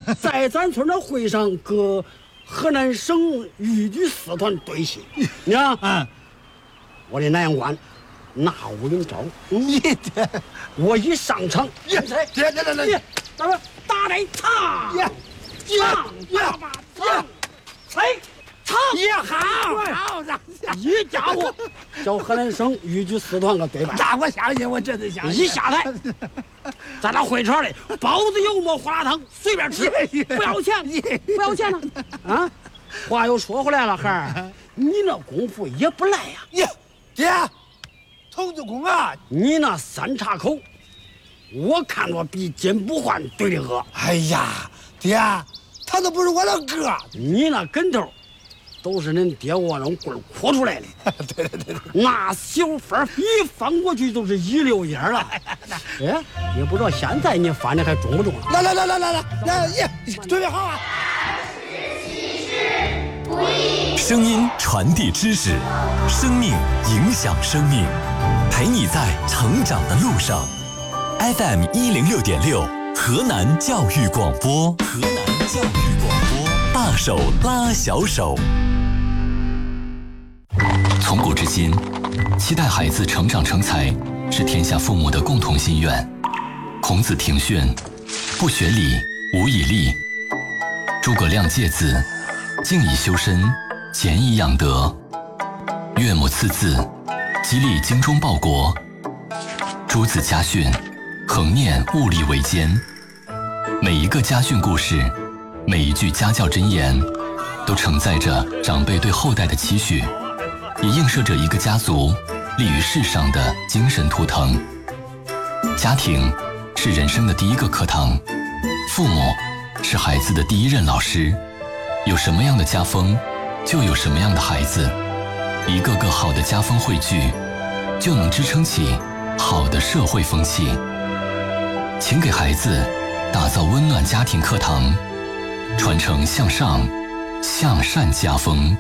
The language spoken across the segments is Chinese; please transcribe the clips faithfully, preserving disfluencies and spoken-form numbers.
在咱村的会上跟河南省豫剧四团对戏，你看，嗯，我的南阳关拿武云招， 你的， 我一上场， 耶，来来来来， 咱们打来唱， 耶， 唱，爸爸唱，来。 也好，好， 一家伙叫河南省豫剧四团个对吧？ 那我相信，我真的相信。 一下台，在那会场里，包子、油馍、胡辣汤随便吃，不要钱，不要钱了啊！话又说回来了，孩儿，你那功夫也不赖呀。 耶，爹，童子功啊！ 你那三岔口，我看着比金不换对的恶。 哎呀，爹，他都不是我的哥。 你那跟头。都是恁爹我用棍哭出来的， 对对对， 那小分一翻过去就是一溜烟了。哎，也不知道现在你翻的还中不中了？ 来来来来来来来，耶，准备好啊！ 声音传递知识，生命影响生命，陪你在成长的路上。F M 一零六点六，河南教育广播，河南教育广播，大手拉小手。从古至今，期待孩子成长成才是天下父母的共同心愿。孔子庭训：不学礼，无以立。诸葛亮诫子：静以修身，俭以养德。岳母刺字：激励精忠报国。诸子家训：恒念物力维艰。每一个家训故事，每一句家教箴言，都承载着长辈对后代的期许，也映射着一个家族立于世上的精神图腾。家庭是人生的第一个课堂，父母是孩子的第一任老师。有什么样的家风，就有什么样的孩子。一个个好的家风汇聚，就能支撑起好的社会风气。请给孩子打造温暖家庭课堂，传承向上、向善家风。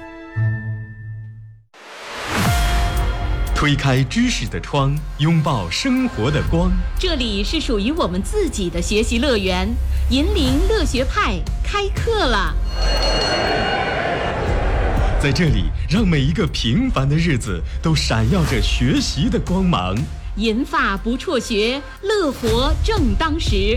推开知识的窗，拥抱生活的光。 这里是属于我们自己的学习乐园，银铃乐学派开课了。 在这里，让每一个平凡的日子都闪耀着学习的光芒。 银发不辍学，乐活正当时。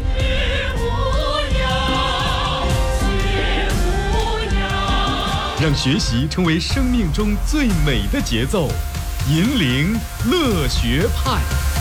让学习成为生命中最美的节奏。银铃乐学派。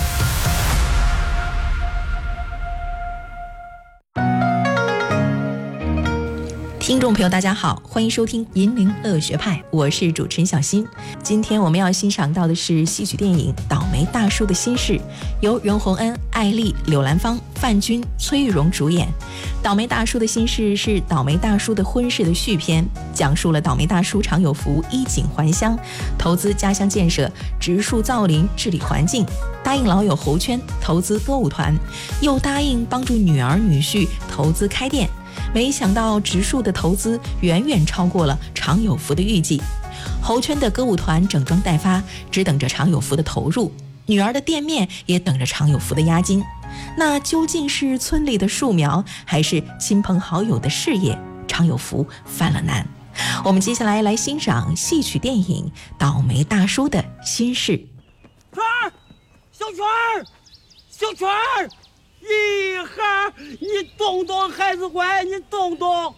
听众朋友大家好，欢迎收听银铃乐学派，我是主持人小新。今天我们要欣赏到的是戏曲电影《倒霉大叔的心事》，由任鸿恩、艾丽、柳兰芳、范军、崔玉荣主演。倒霉大叔的心事是倒霉大叔的婚事的续篇，讲述了倒霉大叔常有福衣锦还乡，投资家乡建设，植树造林，治理环境，答应老友侯圈投资歌舞团，又答应帮助女儿女婿投资开店。没想到植树的投资远远超过了常有福的预计，侯圈的歌舞团整装待发，只等着常有福的投入，女儿的店面也等着常有福的押金。那究竟是村里的树苗，还是亲朋好友的事业，常有福犯了难。我们接下来来欣赏戏曲电影《倒霉大叔的心事》。 圈儿，小圈儿，小圈儿，一孩，你动动，孩子乖，你动动。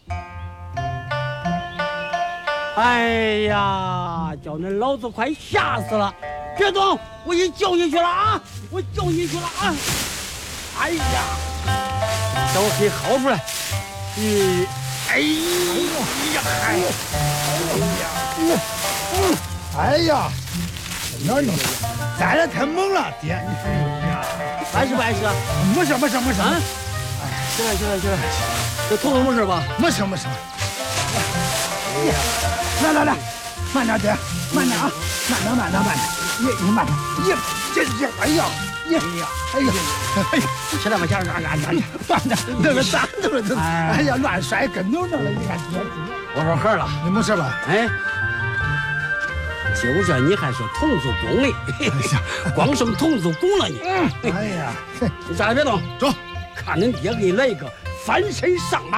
哎呀，叫那老子快吓死了！别动，我一救你去了啊！我救你去了啊！哎呀，叫我可以薅出来。嗯，哎呀，哎呀， 哎呀，哪儿弄的？咱这太猛了，爹！哎呀， 碍事不碍事？ 没事没事没事。 啊！起来起来起来，这头头没事吧？ 没事没事。哎呀，来来来，慢点爹，慢点啊，慢点慢点慢点，你你慢点，你这这，哎呀，哎呀，哎呀，哎呀， 起来吧，起来，来来来， 慢点，那个咋的了？这，哎呀，乱摔跟头上了，你看爹。 我说孩儿了， 你没事吧？ 哎。就这你还是童子功嘞，光剩童子功了你。 哎呀， 你咋也别动， 走， 看恁爹给你来一个翻身上马。